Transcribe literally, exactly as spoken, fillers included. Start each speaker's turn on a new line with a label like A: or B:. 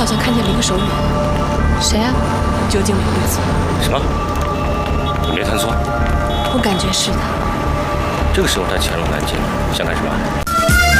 A: 好像看见了一个手语。谁啊？究竟哪个字？
B: 什么？你没看错？
A: 我感觉是他。
B: 这个时候他潜入南京，想干什么？